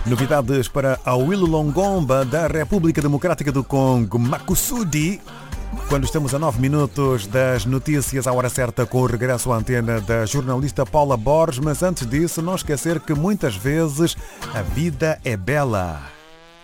Novidades para Awilo Longomba, da República Democrática do Congo, Makusudi. Quando estamos a 9 minutos das notícias, à hora certa, com o regresso à antena da jornalista Paula Borges. Mas antes disso, não esquecer que muitas vezes a vida é bela.